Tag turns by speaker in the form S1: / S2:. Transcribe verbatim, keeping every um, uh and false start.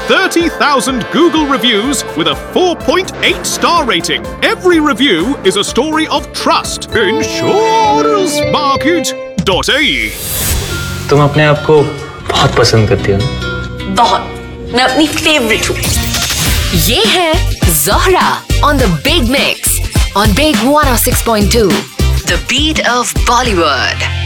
S1: thirty thousand Google reviews with a four point eight star rating. Every review is a story of trust. insurance market dot a e.
S2: तुम अपने आप को बहुत पसंद करती हो ना?
S3: बहुत। मैं अपनी फेवरेट हूँ।
S4: ये है Zohra on the Big Mix on Big one oh six point two. The beat of Bollywood.